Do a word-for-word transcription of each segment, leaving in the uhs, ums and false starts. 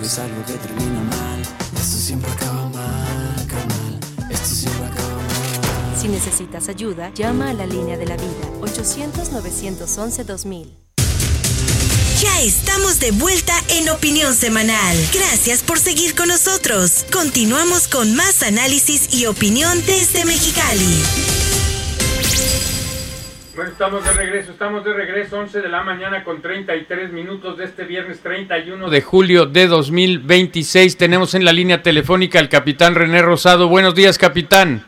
es algo que termina mal. Esto siempre acaba mal, carnal. Esto siempre acaba mal. Si necesitas ayuda, llama a la línea de la vida, ochocientos, novecientos once, dos mil. Ya estamos de vuelta en Opinión Semanal. Gracias por seguir con nosotros. Continuamos con más análisis y opinión desde Mexicali. Bueno, estamos de regreso, estamos de regreso, once de la mañana con treinta y tres minutos de este viernes treinta y uno de julio de dos mil veintiséis. Tenemos en la línea telefónica al capitán René Rosado. Buenos días, capitán.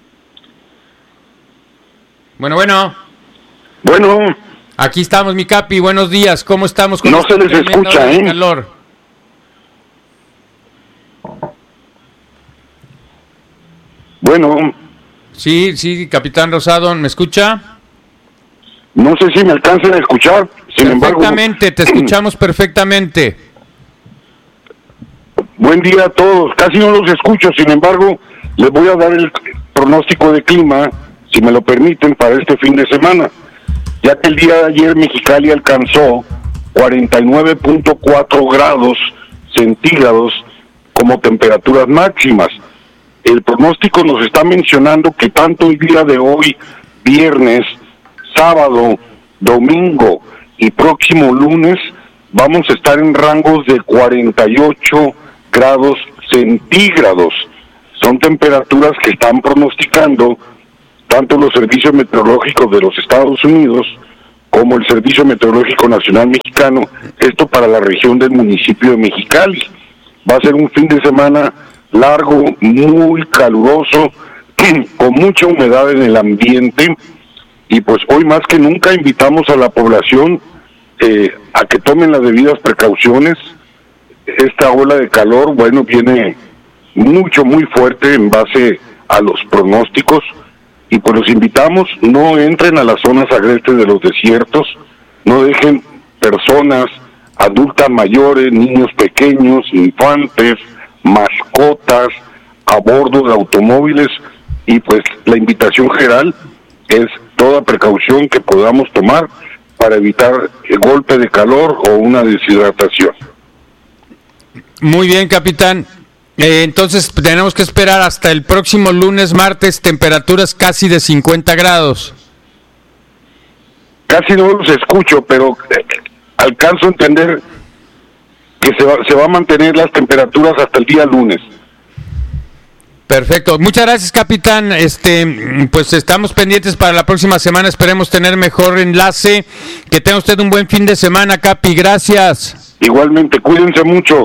Bueno, bueno. Bueno. Aquí estamos, mi capi, buenos días, ¿cómo estamos? Con no se les escucha, ¿eh? Calor? Bueno. Sí, sí, capitán Rosado, ¿me escucha? No sé si me alcancen a escuchar, sin embargo... Perfectamente, te escuchamos perfectamente. Buen día a todos, casi no los escucho, sin embargo, les voy a dar el pronóstico de clima, si me lo permiten, para este fin de semana. Ya que el día de ayer Mexicali alcanzó cuarenta y nueve punto cuatro grados centígrados como temperaturas máximas. El pronóstico nos está mencionando que tanto el día de hoy, viernes, sábado, domingo y próximo lunes, vamos a estar en rangos de cuarenta y ocho grados centígrados. Son temperaturas que están pronosticando tanto los servicios meteorológicos de los Estados Unidos como el Servicio Meteorológico Nacional Mexicano, esto para la región del municipio de Mexicali. Va a ser un fin de semana largo, muy caluroso, con mucha humedad en el ambiente, y pues hoy más que nunca invitamos a la población eh, a que tomen las debidas precauciones. Esta ola de calor, bueno, viene mucho, muy fuerte en base a los pronósticos, y pues los invitamos, no entren a las zonas agrestes de los desiertos, no dejen personas adultas mayores, niños pequeños, infantes, mascotas a bordo de automóviles, y pues la invitación general es toda precaución que podamos tomar para evitar el golpe de calor o una deshidratación. Muy bien, capitán. Eh, entonces tenemos que esperar hasta el próximo lunes, martes, temperaturas casi de cincuenta grados. Casi no los escucho, pero eh, alcanzo a entender que se va, se va a mantener las temperaturas hasta el día lunes. Perfecto, muchas gracias, capitán. Este, pues estamos pendientes para la próxima semana, esperemos tener mejor enlace. Que tenga usted un buen fin de semana, capi, gracias. Igualmente, cuídense mucho.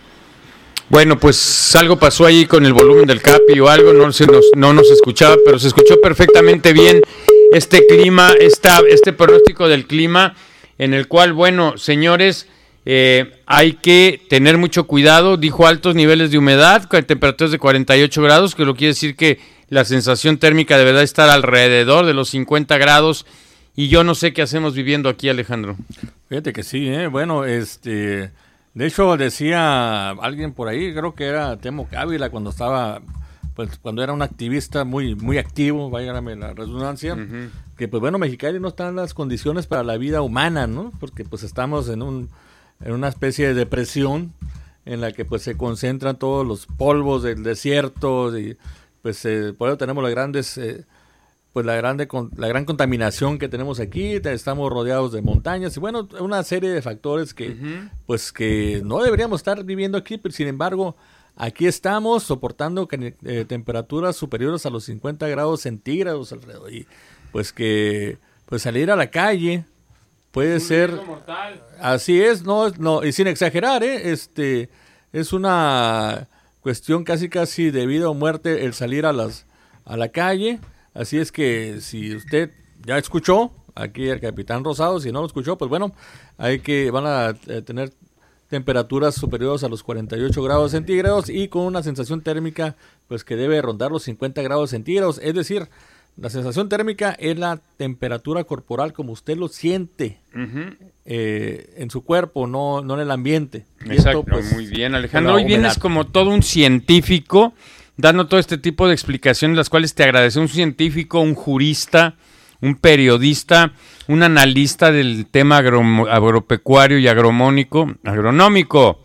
Bueno, pues algo pasó ahí con el volumen del capi o algo, no se nos, no nos escuchaba, pero se escuchó perfectamente bien este clima, esta, este pronóstico del clima, en el cual, bueno, señores, eh, hay que tener mucho cuidado. Dijo altos niveles de humedad, con temperaturas de cuarenta y ocho grados, que lo quiere decir que la sensación térmica deberá estar alrededor de los cincuenta grados, y yo no sé qué hacemos viviendo aquí, Alejandro. Fíjate que sí, ¿eh? Bueno, este... De hecho, decía alguien por ahí, creo que era Temo Ávila, cuando estaba, pues cuando era un activista muy muy activo, váyame la redundancia, uh-huh. que pues bueno, Mexicali no está en las condiciones para la vida humana, ¿no? Porque pues estamos en un en una especie de depresión en la que pues se concentran todos los polvos del desierto, y pues eh, por eso tenemos las grandes... Eh, pues la grande la gran contaminación que tenemos aquí, estamos rodeados de montañas y bueno, una serie de factores que uh-huh. pues que no deberíamos estar viviendo aquí, pero sin embargo aquí estamos soportando eh, temperaturas superiores a los cincuenta grados centígrados, Alfredo, y pues que pues salir a la calle puede ser mortal. Así es, no, no, y sin exagerar, eh, este es una cuestión casi casi de vida o muerte el salir a las a la calle. Así es que si usted ya escuchó aquí el capitán Rosado, si no lo escuchó, pues bueno, hay que van a eh, tener temperaturas superiores a los cuarenta y ocho grados centígrados y con una sensación térmica pues que debe rondar los cincuenta grados centígrados. Es decir, la sensación térmica es la temperatura corporal como usted lo siente uh-huh. eh, en su cuerpo, no, no en el ambiente. Exacto, esto, pues, muy bien, Alejandro. Hoy vienes como todo un científico, dando todo este tipo de explicaciones, las cuales te agradece un científico, un jurista, un periodista, un analista del tema agro, agropecuario y agromónico, agronómico.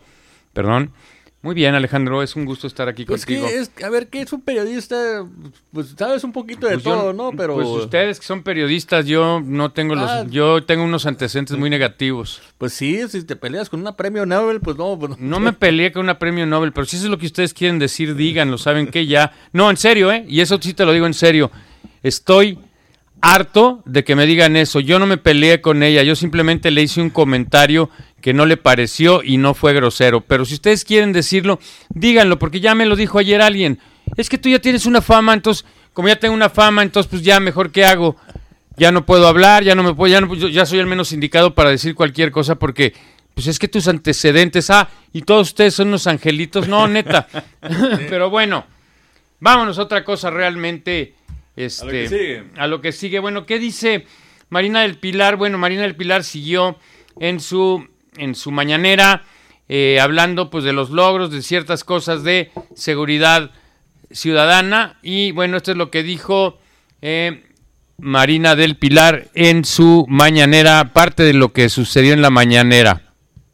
Perdón. Muy bien, Alejandro, es un gusto estar aquí pues contigo. Que es, a ver, ¿qué es un periodista? Pues sabes un poquito de Pues todo, yo, ¿no? Pero pues ustedes que son periodistas, yo no tengo Ah. los, yo tengo unos antecedentes muy negativos. Pues sí, si te peleas con una premio Nobel, pues no. Pues No me peleé con una premio Nobel, pero si eso es lo que ustedes quieren decir, díganlo, ¿saben qué? Ya. No, en serio, ¿eh? Y eso sí te lo digo en serio. Estoy harto de que me digan eso. Yo no me peleé con ella, yo simplemente le hice un comentario que no le pareció y no fue grosero. Pero si ustedes quieren decirlo, díganlo, porque ya me lo dijo ayer alguien. Es que tú ya tienes una fama, entonces, como ya tengo una fama, entonces pues ya mejor ¿qué hago? Ya no puedo hablar, ya no me puedo, ya, no, ya soy al menos indicado para decir cualquier cosa porque pues es que tus antecedentes, ah, y todos ustedes son unos angelitos, no, neta. Pero bueno, vámonos a otra cosa realmente, este, A lo que sigue. a lo que sigue. Bueno, ¿qué dice Marina del Pilar? Bueno, Marina del Pilar siguió en su, en su mañanera eh, hablando pues de los logros, de ciertas cosas de seguridad ciudadana y bueno, esto es lo que dijo eh, Marina del Pilar en su mañanera, parte de lo que sucedió en la mañanera.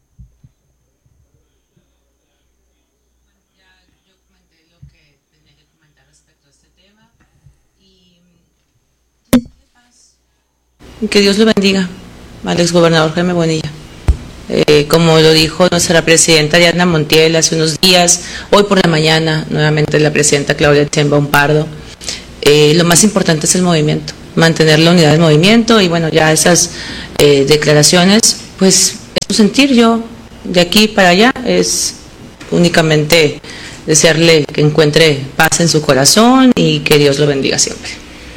Que Dios lo bendiga al exgobernador Jaime Bonilla. Eh, como lo dijo nuestra presidenta Diana Montiel hace unos días, hoy por la mañana, nuevamente la presidenta Claudia Sheinbaum Pardo, eh, lo más importante es el movimiento, mantener la unidad del movimiento y bueno, ya esas eh, declaraciones, pues es su sentir. Yo de aquí para allá es únicamente desearle que encuentre paz en su corazón y que Dios lo bendiga siempre.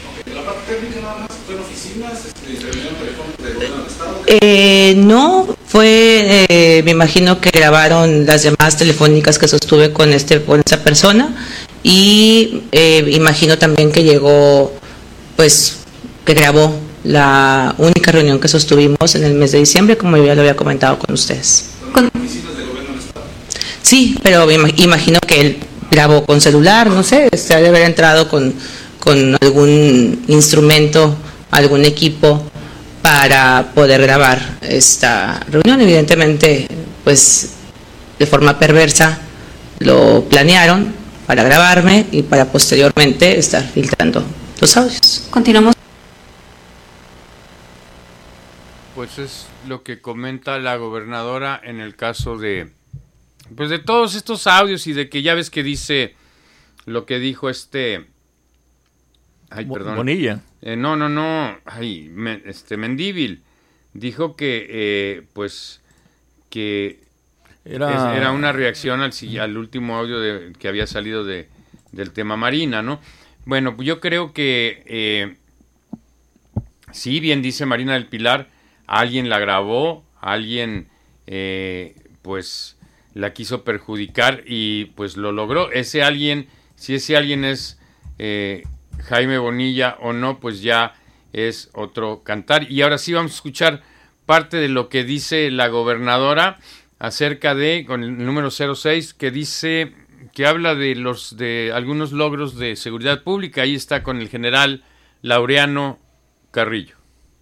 Eh, no, fue, eh, me imagino que grabaron las llamadas telefónicas que sostuve con este con esa persona y eh, imagino también que llegó, pues, que grabó la única reunión que sostuvimos en el mes de diciembre, como yo ya lo había comentado con ustedes. Con... Sí, pero me imagino que él grabó con celular, no sé, se ha de haber entrado con, con algún instrumento, algún equipo para poder grabar esta reunión. Evidentemente, pues de forma perversa lo planearon para grabarme y para posteriormente estar filtrando los audios. Continuamos. Pues es lo que comenta la gobernadora en el caso de pues de todos estos audios y de que ya ves que dice lo que dijo este ay, perdón. Bonilla. Eh, no, no, no, ay, me, este Mendívil dijo que, eh, pues, que Era, es, era una reacción al, al último audio de, que había salido de, del tema Marina, ¿no? Bueno, yo creo que, eh, sí, bien dice Marina del Pilar, alguien la grabó, alguien, eh, pues, la quiso perjudicar y, pues, lo logró. Ese alguien, si ese alguien es... Eh, Jaime Bonilla o no, pues ya es otro cantar. Y ahora sí vamos a escuchar parte de lo que dice la gobernadora acerca de, con el número cero seis, que dice, que habla de los de algunos logros de seguridad pública. Ahí está con el general Laureano Carrillo.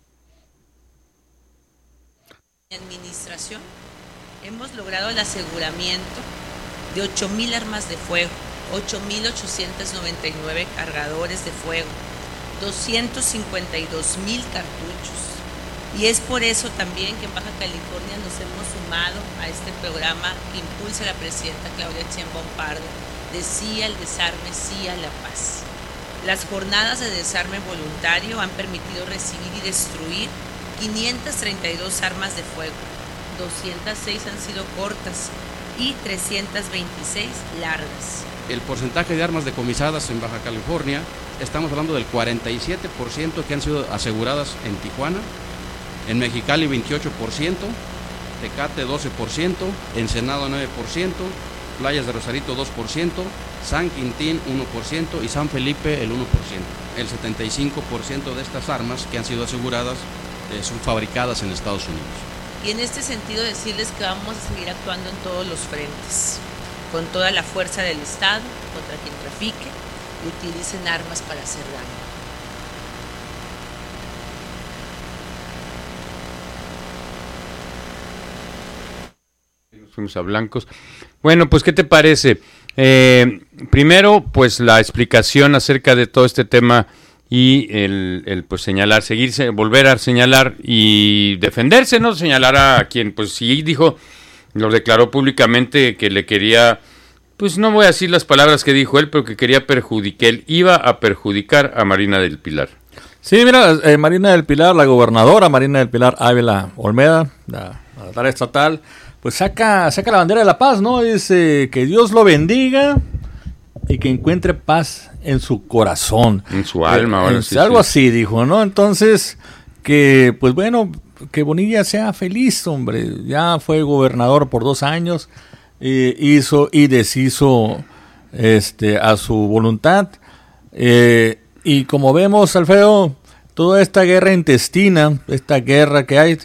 En administración hemos logrado el aseguramiento de ocho mil armas de fuego, ocho mil ochocientos noventa y nueve cargadores de fuego, doscientos cincuenta y dos mil cartuchos. Y es por eso también que en Baja California nos hemos sumado a este programa que impulsa la presidenta Claudia Sheinbaum Pardo, de sí al desarme, sí a la paz. Las jornadas de desarme voluntario han permitido recibir y destruir quinientas treinta y dos armas de fuego, doscientas seis han sido cortas y trescientas veintiséis largas. El porcentaje de armas decomisadas en Baja California, estamos hablando del cuarenta y siete por ciento que han sido aseguradas en Tijuana, en Mexicali veintiocho por ciento, Tecate doce por ciento, Ensenado nueve por ciento, Playas de Rosarito dos por ciento, San Quintín uno por ciento y San Felipe el uno por ciento. El setenta y cinco por ciento de estas armas que han sido aseguradas eh, son fabricadas en Estados Unidos. Y en este sentido decirles que vamos a seguir actuando en todos los frentes, con toda la fuerza del Estado, contra quien trafique y utilicen armas para hacer daño. Nos fuimos a blancos. Bueno, pues, ¿qué te parece? Eh, primero, pues, la explicación acerca de todo este tema y el, el pues, señalar, seguirse, volver a señalar y defenderse, ¿no? Señalar a quien, pues, sí dijo, lo declaró públicamente que le quería, pues, no voy a decir las palabras que dijo él, pero que quería perjudicar, que él iba a perjudicar a Marina del Pilar. Sí, mira, eh, Marina del Pilar, la gobernadora Marina del Pilar Ávila Olmeda, la mandataria estatal, pues saca, saca la bandera de la paz, ¿no? Dice que Dios lo bendiga y que encuentre paz en su corazón. En su alma, ahora eh, sí. Algo sí. así dijo, ¿no? Entonces, que pues bueno, que Bonilla sea feliz, hombre. Ya fue gobernador por dos años, eh, hizo y deshizo este, a su voluntad. Eh, y como vemos, Alfredo, toda esta guerra intestina, esta guerra que hay,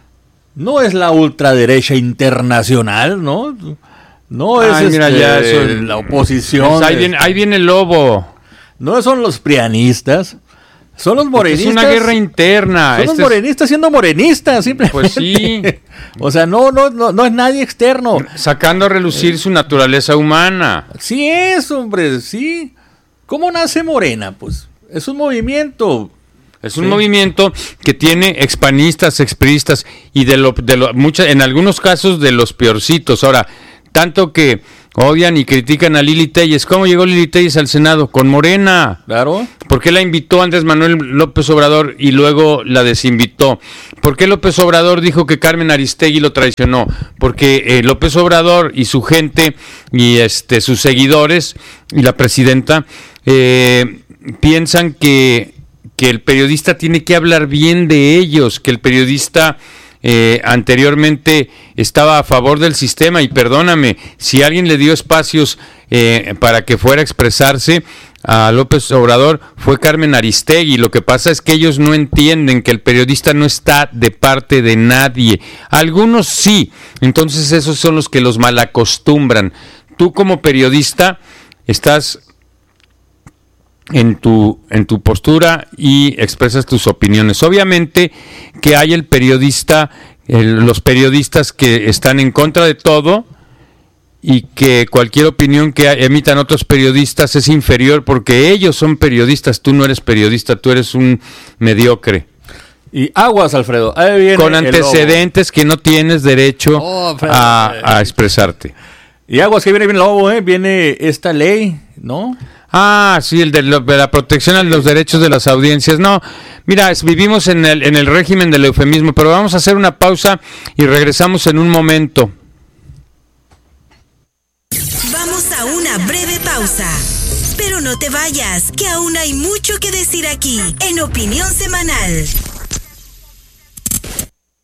no es la ultraderecha internacional, ¿no? No es Ay, mira, este, ya eso, la oposición. Pues ahí, viene, ahí viene el lobo. No son los prianistas, son los morenistas. Es una guerra interna. Son este los morenistas siendo morenistas, simplemente. Pues sí. O sea, no, no, no, no es nadie externo. Sacando a relucir su naturaleza humana. Sí es, hombre, sí. ¿Cómo nace Morena? Pues es un movimiento. Es un sí. movimiento que tiene expanistas, expriistas y de lo, de lo, mucha, en algunos casos de los peorcitos. Ahora, tanto que odian y critican a Lili Téllez. ¿Cómo llegó Lili Téllez al Senado? Con Morena. Claro. ¿Por qué la invitó Andrés Manuel López Obrador y luego la desinvitó? ¿Por qué López Obrador dijo que Carmen Aristegui lo traicionó? Porque eh, López Obrador y su gente y este sus seguidores y la presidenta eh, piensan que, que el periodista tiene que hablar bien de ellos, que el periodista eh, anteriormente estaba a favor del sistema y perdóname, si alguien le dio espacios eh, para que fuera a expresarse a López Obrador fue Carmen Aristegui. Lo que pasa es que ellos no entienden que el periodista no está de parte de nadie. Algunos sí, entonces esos son los que los malacostumbran. Tú como periodista estás en tu en tu postura y expresas tus opiniones. Obviamente que hay el periodista, el, los periodistas que están en contra de todo y que cualquier opinión que emitan otros periodistas es inferior porque ellos son periodistas, tú no eres periodista, tú eres un mediocre. Y aguas, Alfredo. Ahí viene con antecedentes que no tienes derecho oh, a, a expresarte. Y aguas que viene bien el lobo, ¿eh? Viene esta ley, ¿no? Ah, sí, el de, lo, de la protección a los derechos de las audiencias. No, mira, es, vivimos en el, en el régimen del eufemismo, pero vamos a hacer una pausa y regresamos en un momento. Vamos a una breve pausa. Pero no te vayas, que aún hay mucho que decir aquí, en Opinión Semanal.